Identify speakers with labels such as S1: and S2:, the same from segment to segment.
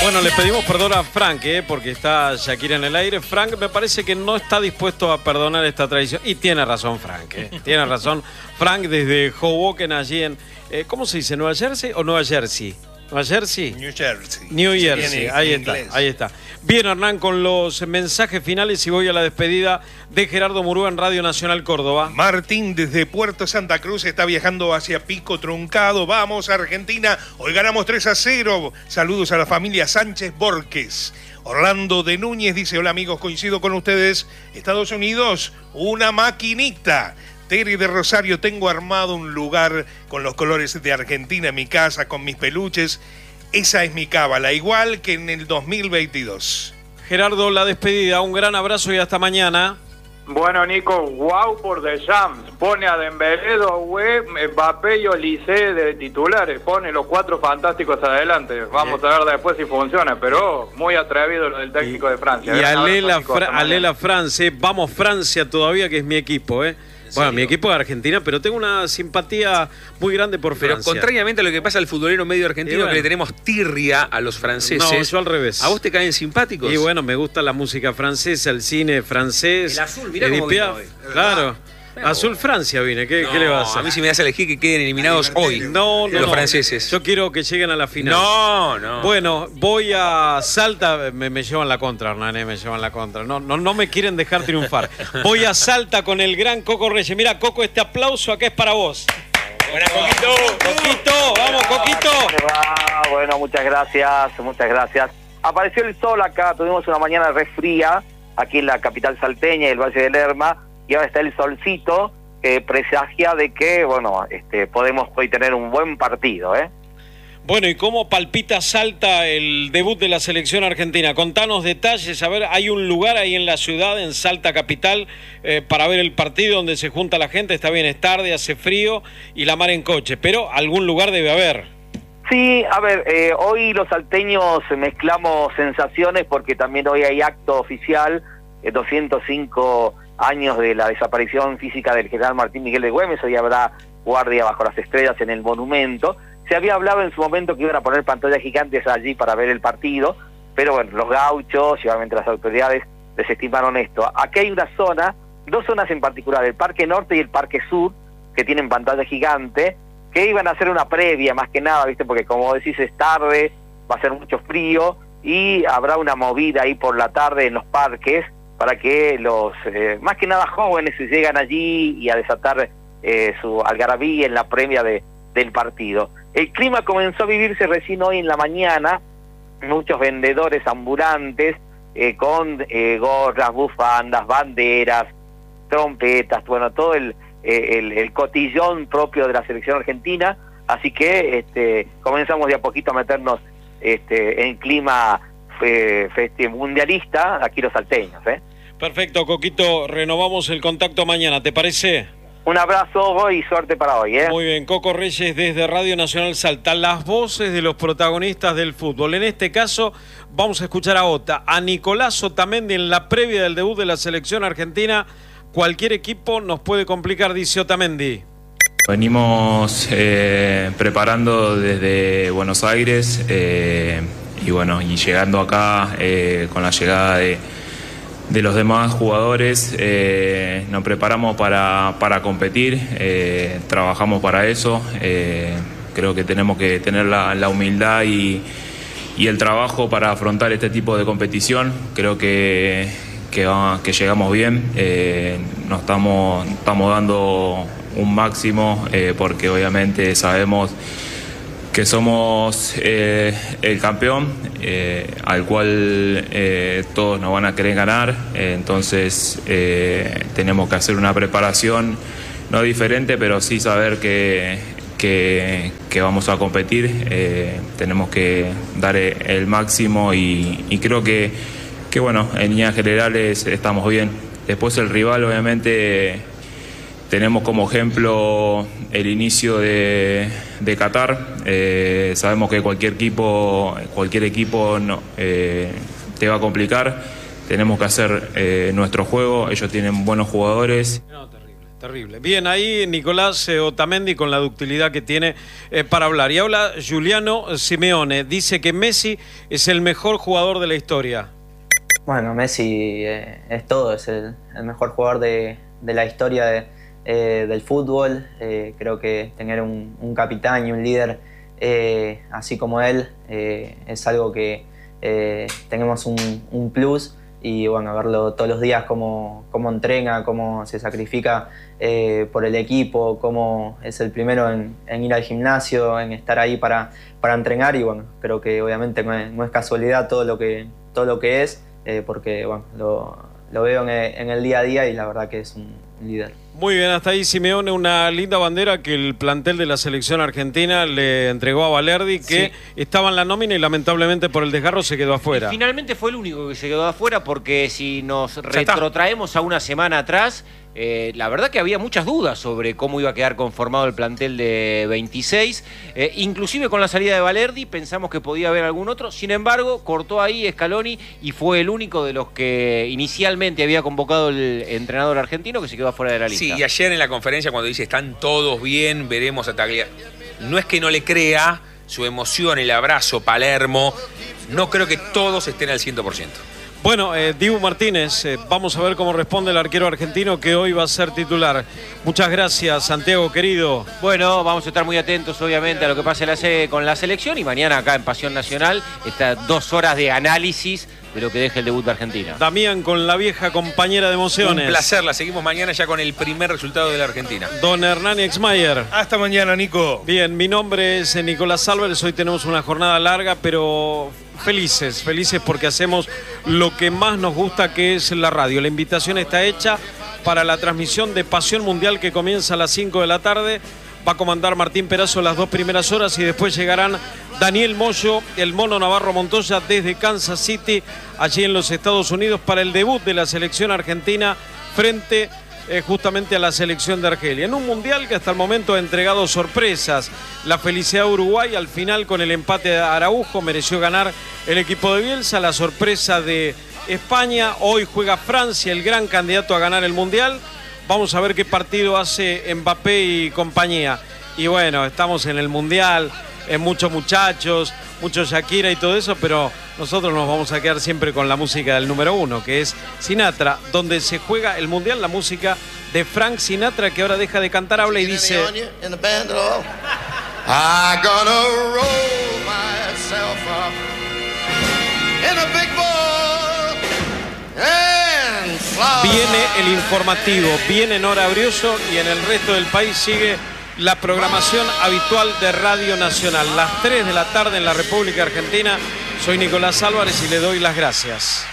S1: Bueno, le pedimos perdón a Frank, porque está Shakira en el aire. Frank me parece que no está dispuesto a perdonar esta tradición. Y tiene razón Frank, tiene razón Frank desde Hoboken, allí en... ¿cómo se dice? ¿Nueva Jersey o Nueva Jersey? ¿Nueva Jersey?
S2: New Jersey.
S1: New Jersey, ahí está, ahí está. Bien, Hernán, con los mensajes finales y voy a la despedida de Gerardo Murúa en Radio Nacional Córdoba.
S2: Martín desde Puerto Santa Cruz está viajando hacia Pico Truncado. Vamos, Argentina. Hoy ganamos 3-0. Saludos a la familia Sánchez Borges. Orlando de Núñez dice, hola amigos, coincido con ustedes. Estados Unidos, una maquinita. Terry de Rosario, tengo armado un lugar con los colores de Argentina en mi casa, con mis peluches. Esa es mi cábala, igual que en el 2022.
S1: Gerardo, la despedida, un gran abrazo y hasta mañana.
S3: Bueno, Nico, wow por Deschamps. Pone a Dembélé, Mbappé y Olise de titulares. Pone los 4 fantásticos adelante. Vamos a ver después si funciona, pero muy atrevido lo del técnico de Francia.
S1: Y alela Francia, vamos Francia todavía, que es mi equipo, Bueno, mi equipo es Argentina, pero tengo una simpatía muy grande por Francia.
S4: Pero contrariamente a lo que pasa al futbolero medio argentino, bueno, que le tenemos tirria a los franceses.
S1: No, yo al revés.
S4: ¿A vos te caen simpáticos?
S1: Y bueno, me gusta la música francesa, el cine francés.
S4: El azul, mirá cómo vino hoy.
S1: Claro. Azul Francia vine, ¿qué le vas a hacer?
S4: A mí si me das a elegir que queden eliminados hoy. Los franceses.
S1: Yo quiero que lleguen a la final.
S4: No.
S1: Bueno, voy a Salta, me llevan la contra, Hernán, me llevan la contra. No me quieren dejar triunfar. Voy a Salta con el gran Coco Reyes. Mira, Coco, este aplauso acá es para vos.
S4: Buena, Coquito.
S1: Coquito, vamos, Coquito.
S5: Bueno, muchas gracias. Apareció el sol acá, tuvimos una mañana re fría aquí en la capital salteña y el Valle de Lerma. Y ahora está el solcito que presagia de que, bueno, podemos hoy tener un buen partido,
S1: Bueno, ¿y cómo palpita Salta el debut de la selección argentina? Contanos detalles, a ver, hay un lugar ahí en la ciudad, en Salta capital, para ver el partido donde se junta la gente. Está bien, es tarde, hace frío y la mar en coche, pero algún lugar debe haber.
S5: Sí, a ver, hoy los salteños mezclamos sensaciones porque también hoy hay acto oficial, 205 años de la desaparición física del general Martín Miguel de Güemes. Hoy habrá guardia bajo las estrellas en el monumento. Se había hablado en su momento que iban a poner pantallas gigantes allí para ver el partido, pero bueno, los gauchos y obviamente las autoridades desestimaron esto. Aquí hay una zona, 2 zonas en particular, el Parque Norte y el Parque Sur, que tienen pantalla gigante, que iban a hacer una previa más que nada, ¿viste? Porque como decís es tarde, va a ser mucho frío y habrá una movida ahí por la tarde en los parques para que los, más que nada jóvenes, se llegan allí y a desatar su algarabía en la previa del partido. El clima comenzó a vivirse recién hoy en la mañana, muchos vendedores ambulantes con gorras, bufandas, banderas, trompetas, bueno, todo el cotillón propio de la selección argentina, así que comenzamos de a poquito a meternos en clima mundialista, aquí los salteños.
S1: Perfecto, Coquito, renovamos el contacto mañana, ¿te parece?
S5: Un abrazo y suerte para hoy.
S1: Muy bien, Coco Reyes desde Radio Nacional Salta, las voces de los protagonistas del fútbol. En este caso vamos a escuchar a Nicolás Otamendi en la previa del debut de la selección argentina. Cualquier equipo nos puede complicar, dice Otamendi.
S6: Venimos preparando desde Buenos Aires y bueno, y llegando acá con la llegada de los demás jugadores, nos preparamos para competir, trabajamos para eso. Creo que tenemos que tener la humildad y el trabajo para afrontar este tipo de competición. Creo que llegamos bien, nos estamos dando un máximo porque obviamente sabemos que somos el campeón al cual todos nos van a querer ganar, entonces tenemos que hacer una preparación no diferente, pero sí saber que vamos a competir, tenemos que dar el máximo y creo que bueno, en líneas generales estamos bien. Después el rival, obviamente, tenemos como ejemplo el inicio de Qatar. Sabemos que cualquier equipo te va a complicar. Tenemos que hacer nuestro juego. Ellos tienen buenos jugadores.
S1: No, Terrible. Bien, ahí Nicolás Otamendi con la ductilidad que tiene para hablar. Y habla Giuliano Simeone. Dice que Messi es el mejor jugador de la historia.
S7: Bueno, Messi es todo. Es el mejor jugador de la historia del fútbol. Creo que tener un capitán y un líder así como él es algo que tenemos un plus. Y bueno, verlo todos los días cómo entrena, cómo se sacrifica por el equipo, cómo es el primero en ir al gimnasio, en estar ahí para entrenar. Y bueno, creo que obviamente no es casualidad todo lo que es, porque bueno, lo veo en el día a día y la verdad que es un líder.
S1: Muy bien, hasta ahí Simeone, una linda bandera que el plantel de la selección argentina le entregó a Balerdi, que estaba en la nómina y lamentablemente por el desgarro se quedó afuera.
S8: Y finalmente fue el único que se quedó afuera, porque si nos retrotraemos a una semana atrás, la verdad que había muchas dudas sobre cómo iba a quedar conformado el plantel de 26, inclusive con la salida de Balerdi pensamos que podía haber algún otro, sin embargo cortó ahí Scaloni y fue el único de los que inicialmente había convocado el entrenador argentino que se quedó afuera de la lista.
S4: Sí, y ayer en la conferencia cuando dice están todos bien, veremos a Tagliafico, no es que no le crea su emoción, el abrazo, Palermo, no creo que todos estén al 100%.
S1: Bueno, Dibu Martínez, vamos a ver cómo responde el arquero argentino que hoy va a ser titular. Muchas gracias, Santiago, querido.
S8: Bueno, vamos a estar muy atentos, obviamente, a lo que pase con la selección y mañana acá en Pasión Nacional, estas 2 horas de análisis de lo que deje el debut de Argentina.
S1: Damián con la vieja compañera de emociones.
S4: Un placer, la seguimos mañana ya con el primer resultado de la Argentina.
S1: Don Hernán Exmayer.
S2: Hasta mañana, Nico.
S1: Bien, mi nombre es Nicolás Álvarez, hoy tenemos una jornada larga, pero felices porque hacemos lo que más nos gusta, que es la radio. La invitación está hecha para la transmisión de Pasión Mundial que comienza a las 5 de la tarde. Va a comandar Martín Perazo las 2 primeras horas y después llegarán Daniel Moyo, el Mono Navarro Montoya desde Kansas City, allí en los Estados Unidos, para el debut de la selección argentina frente justamente a la selección de Argelia. En un mundial que hasta el momento ha entregado sorpresas. La felicidad de Uruguay al final con el empate de Araujo, mereció ganar el equipo de Bielsa. La sorpresa de España, hoy juega Francia, el gran candidato a ganar el mundial. Vamos a ver qué partido hace Mbappé y compañía. Y bueno, estamos en el mundial, muchos muchachos, mucho Shakira y todo eso, pero nosotros nos vamos a quedar siempre con la música del número 1, que es Sinatra, donde se juega el mundial, la música de Frank Sinatra, que ahora deja de cantar, habla y dice:
S9: I'm gonna roll myself up in a big ball and fly.
S1: Viene el informativo, viene Nora Brioso y en el resto del país sigue la programación habitual de Radio Nacional. Las 3 de la tarde en la República Argentina. Soy Nicolás Álvarez y le doy las gracias.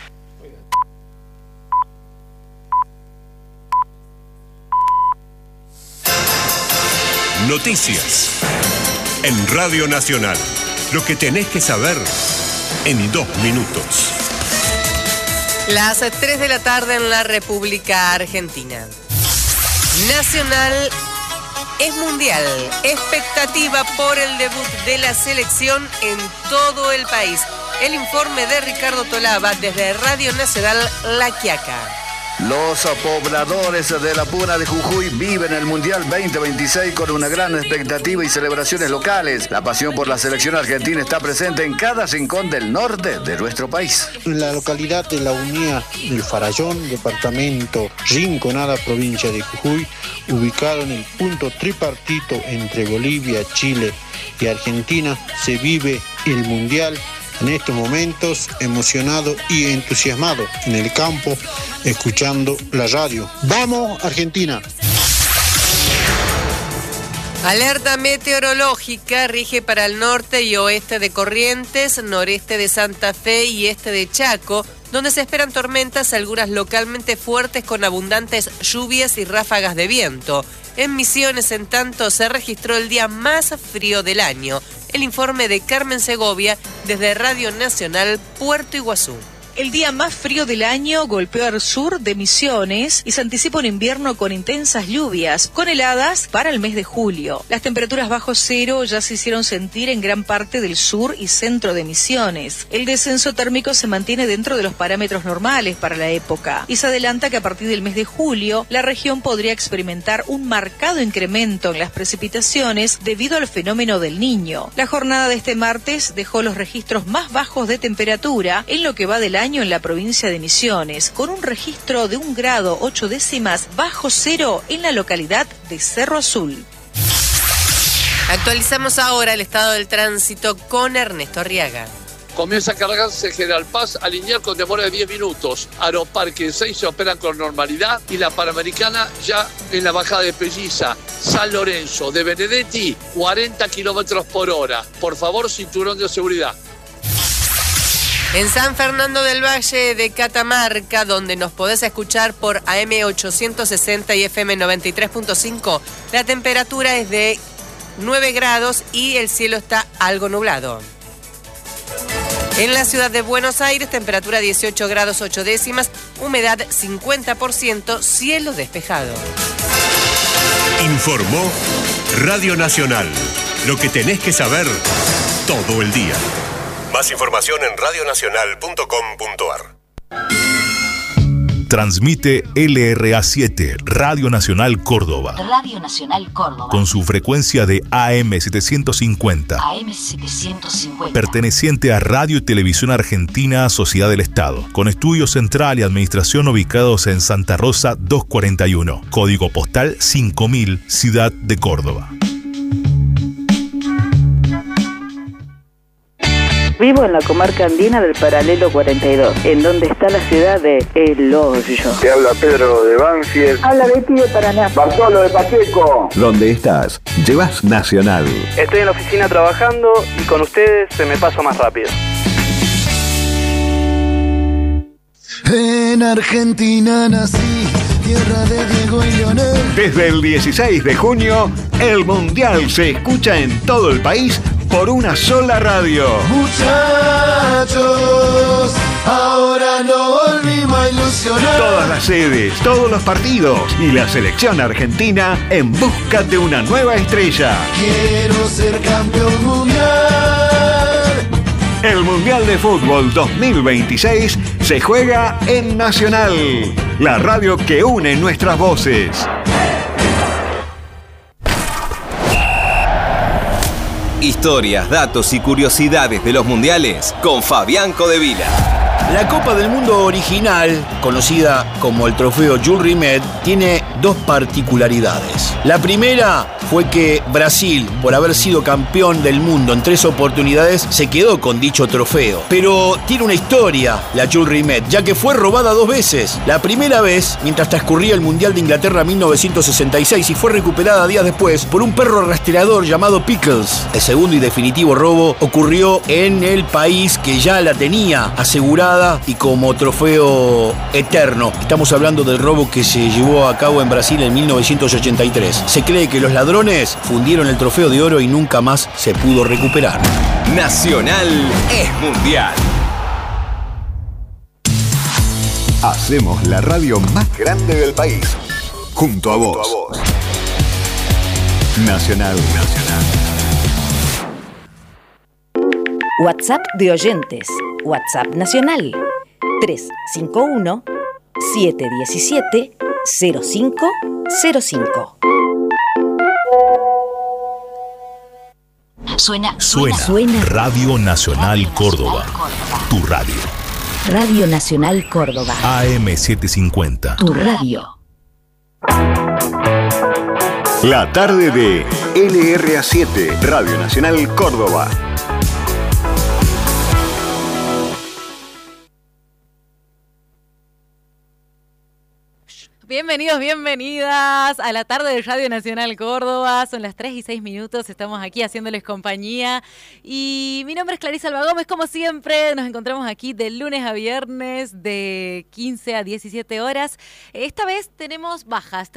S10: Noticias en Radio Nacional. Lo que tenés que saber en 2 minutos.
S11: Las 3 de la tarde en la República Argentina. Nacional es mundial. Expectativa por el debut de la selección en todo el país. El informe de Ricardo Tolaba desde Radio Nacional La Quiaca.
S12: Los pobladores de la Puna de Jujuy viven el Mundial 2026 con una gran expectativa y celebraciones locales. La pasión por la selección argentina está presente en cada rincón del norte de nuestro país.
S13: En la localidad de La Unía del Farallón, departamento Rinconada, provincia de Jujuy, ubicado en el punto tripartito entre Bolivia, Chile y Argentina, se vive el Mundial. En estos momentos, emocionado y entusiasmado en el campo, escuchando la radio. ¡Vamos, Argentina!
S11: Alerta meteorológica rige para el norte y oeste de Corrientes, noreste de Santa Fe y este de Chaco, donde se esperan tormentas, algunas localmente fuertes con abundantes lluvias y ráfagas de viento. En Misiones, en tanto, se registró el día más frío del año. El informe de Carmen Segovia desde Radio Nacional Puerto Iguazú.
S14: El día más frío del año golpeó al sur de Misiones y se anticipa un invierno con intensas lluvias, con heladas para el mes de julio. Las temperaturas bajo cero ya se hicieron sentir en gran parte del sur y centro de Misiones. El descenso térmico se mantiene dentro de los parámetros normales para la época y se adelanta que a partir del mes de julio la región podría experimentar un marcado incremento en las precipitaciones debido al fenómeno del Niño. La jornada de este martes dejó los registros más bajos de temperatura en lo que va del año en la provincia de Misiones, con un registro de 1 grado 8 décimas bajo cero en la localidad de Cerro Azul.
S11: Actualizamos ahora el estado del tránsito con Ernesto Arriaga.
S15: Comienza a cargarse General Paz a linear con demora de 10 minutos. Aeroparque 6 se operan con normalidad y la Panamericana ya en la bajada de Pelliza. San Lorenzo de Benedetti, 40 kilómetros por hora. Por favor, cinturón de seguridad.
S11: En San Fernando del Valle de Catamarca, donde nos podés escuchar por AM 860 y FM 93.5, la temperatura es de 9 grados y el cielo está algo nublado. En la ciudad de Buenos Aires, temperatura 18 grados 8 décimas, humedad 50%, cielo despejado.
S10: Informó Radio Nacional. Lo que tenés que saber todo el día. Más información en radionacional.com.ar.
S16: Transmite LRA7, Radio Nacional Córdoba.
S17: Radio Nacional Córdoba.
S16: Con su frecuencia de AM750.
S17: AM750.
S16: Perteneciente a Radio y Televisión Argentina, Sociedad del Estado. Con estudio central y administración ubicados en Santa Rosa 241. Código postal 5000, Ciudad de Córdoba.
S18: Vivo en la comarca andina del Paralelo 42, en donde está la ciudad de El Hoyo.
S19: Te habla Pedro de Banfield.
S18: Habla Betty de Paraná.
S19: Bartolo de Pacheco.
S20: ¿Dónde estás? Llevas Nacional.
S18: Estoy en la oficina trabajando y con ustedes se me pasa más rápido.
S21: En Argentina nací, tierra de Diego y Leonel.
S20: Desde el 16 de junio, el Mundial se escucha en todo el país por una sola radio.
S21: Muchachos, ahora no volvimos a ilusionar.
S20: Todas las sedes, todos los partidos y la selección argentina en busca de una nueva estrella.
S21: Quiero ser campeón mundial.
S20: El Mundial de Fútbol 2026 se juega en Nacional, la radio que une nuestras voces.
S22: Historias, datos y curiosidades de los mundiales con Fabián Codevila.
S23: La Copa del Mundo original, conocida como el trofeo Jules Rimet, tiene dos particularidades. La primera fue que Brasil, por haber sido campeón del mundo en 3 oportunidades, se quedó con dicho trofeo. Pero tiene una historia, la Jules Rimet, ya que fue robada 2 veces. La primera vez, mientras transcurría el Mundial de Inglaterra 1966, y fue recuperada días después por un perro rastreador llamado Pickles. El segundo y definitivo robo ocurrió en el país que ya la tenía asegurada y como trofeo eterno. Estamos hablando del robo que se llevó a cabo en Brasil en 1983. Se cree que los ladrones fundieron el trofeo de oro y nunca más se pudo recuperar.
S22: Nacional es mundial.
S20: Hacemos la radio más grande del país. Junto a vos. Nacional.
S17: WhatsApp de oyentes. WhatsApp nacional 351-717-0505. Suena
S16: Radio Nacional Córdoba. Tu radio.
S17: Radio Nacional Córdoba.
S16: AM750.
S17: Tu radio.
S20: La tarde de LRA7, Radio Nacional Córdoba.
S3: Bienvenidos, bienvenidas a la tarde de Radio Nacional Córdoba. Son las 3:06, estamos aquí haciéndoles compañía. Y mi nombre es Clarisa Alba Gómez, como siempre, nos encontramos aquí de lunes a viernes de 15 a 17 horas. Esta vez tenemos bajas,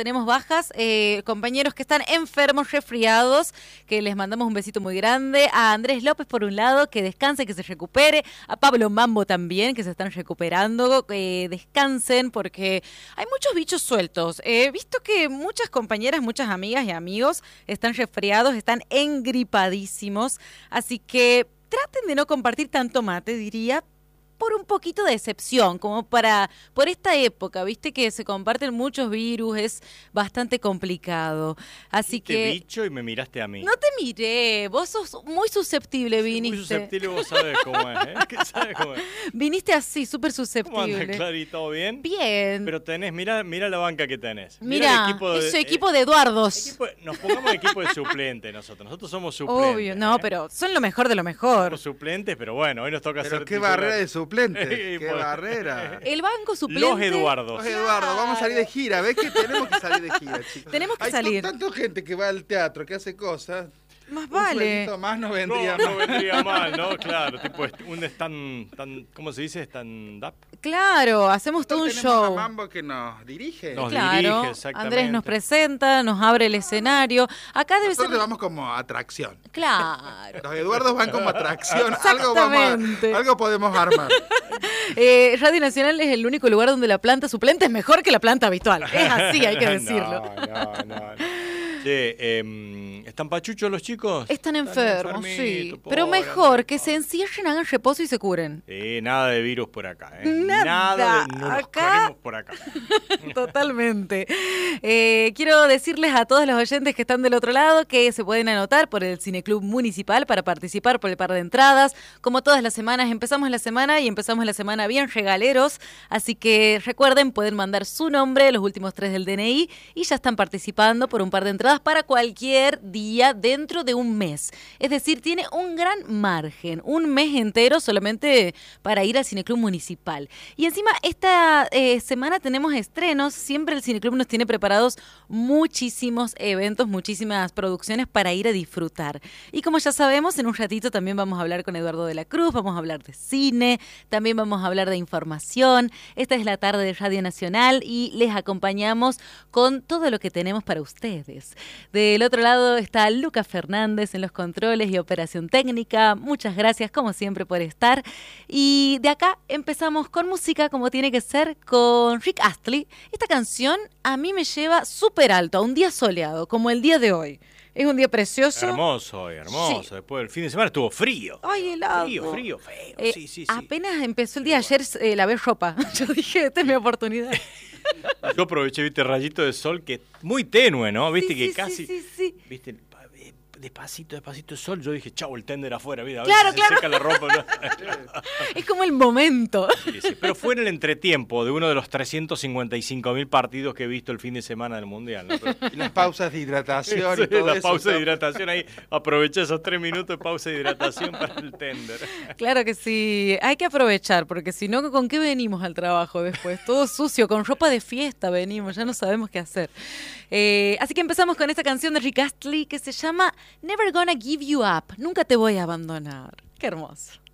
S3: compañeros que están enfermos, resfriados, que les mandamos un besito muy grande. A Andrés López, por un lado, que descanse, que se recupere. A Pablo Mambo también, que se están recuperando. Descansen porque hay muchos bichos sueltos. He visto que muchas compañeras, muchas amigas y amigos están resfriados, están engripadísimos, así que traten de no compartir tanto mate, diría, por un poquito de excepción, como por esta época, viste que se comparten muchos virus, es bastante complicado. Así que
S5: bicho y me miraste a mí.
S3: No te miré, vos sos muy susceptible, viniste.
S5: Muy susceptible, vos sabés cómo es, ¿eh? ¿Qué sabes cómo es?
S3: Viniste así, súper susceptible.
S5: ¿Cómo andas, Clary? ¿Todo bien?
S3: Bien.
S5: Pero mira la banca que tenés.
S3: Mira el equipo es equipo de Eduardos.
S5: Nos pongamos equipo de suplente nosotros somos suplentes.
S3: Obvio, no, pero son lo mejor de lo mejor.
S5: Somos suplentes, pero bueno, hoy nos toca hacer...
S6: Pero qué barrera de suplentes. ¡Qué barrera!
S3: El banco suplente.
S5: Los Eduardos.
S6: Vamos a salir de gira. ¿Ves que tenemos que salir de gira, chicos?
S3: Tenemos que salir.
S6: Hay tanta gente que va al teatro, que hace cosas.
S3: Más vale.
S6: Un más no vendría
S5: mal. No vendría mal, ¿no? Claro, tipo un stand, ¿cómo se dice? Stand-up.
S3: Claro, hacemos todo un show.
S6: A Mambo que nos dirige.
S5: Nos dirige, exactamente.
S3: Andrés nos presenta, nos abre el escenario. Acá debe
S6: Nosotros
S3: ser...
S6: vamos como atracción.
S3: Claro.
S6: Los Eduardos van como atracción.
S3: Exactamente.
S6: Algo podemos armar.
S3: Radio Nacional es el único lugar donde la planta suplente es mejor que la planta habitual. Es así, hay que decirlo.
S5: No. Che, ¿están pachuchos los chicos?
S3: Están enfermos, sí. Pero mejor que se encierren, hagan reposo y se curen.
S5: Nada de virus por acá, ¿eh?
S3: Nada
S5: no
S3: acá.
S5: Nos por acá.
S3: Totalmente. Quiero decirles a todos los oyentes que están del otro lado que se pueden anotar por el Cineclub Municipal para participar por el par de entradas. Como todas las semanas, empezamos la semana bien regaleros. Así que recuerden, pueden mandar su nombre, los últimos 3 del DNI, y ya están participando por un par de entradas para cualquier día dentro de un mes. Es decir, tiene un gran margen, un mes entero solamente para ir al Cineclub Municipal. Y encima esta semana tenemos estrenos, siempre el Cineclub nos tiene preparados muchísimos eventos, muchísimas producciones para ir a disfrutar. Y como ya sabemos, en un ratito también vamos a hablar con Eduardo de la Cruz, vamos a hablar de cine, también vamos a hablar de información. Esta es la tarde de Radio Nacional y les acompañamos con todo lo que tenemos para ustedes. Del otro lado está Lucas Fernández en los controles y operación técnica. Muchas gracias, como siempre, por estar. Y de acá empezamos con música, como tiene que ser, con Rick Astley. Esta canción a mí me lleva súper alto, a un día soleado, como el día de hoy. Es un día precioso.
S5: Hermoso hoy, hermoso. Sí. Después del fin de semana estuvo frío.
S3: Ay, helado.
S5: Frío. Sí.
S3: Apenas empezó el día ayer, lavé ropa. Yo dije, esta es mi oportunidad.
S5: Yo aproveché, viste, rayito de sol que muy tenue, ¿no? Viste que casi...
S3: Sí.
S5: Viste, despacito el sol. Yo dije, chau, el tender afuera, mira, a
S3: ver
S5: si se seca la ropa.
S3: Es como el momento.
S5: Sí. Pero fue en el entretiempo de uno de los 355.000 partidos que he visto el fin de semana del Mundial, ¿no? Pero...
S6: Y las pausas de hidratación y todo
S5: las
S6: eso.
S5: pausas de hidratación, ahí aproveché esos 3 minutos de pausa de hidratación para el tender.
S3: Claro que sí, hay que aprovechar, porque si no, ¿con qué venimos al trabajo después? Todo sucio, con ropa de fiesta venimos, ya no sabemos qué hacer. Así que empezamos con esta canción de Rick Astley que se llama Never Gonna Give You Up, nunca te voy a abandonar. Qué hermoso.